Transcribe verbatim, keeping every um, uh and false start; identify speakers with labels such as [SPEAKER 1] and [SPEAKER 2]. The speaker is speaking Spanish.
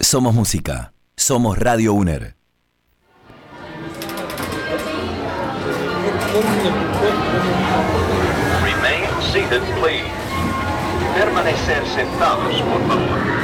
[SPEAKER 1] Somos música. Somos Radio UNER.
[SPEAKER 2] Remain seated, please. Permanecer sentados, por favor.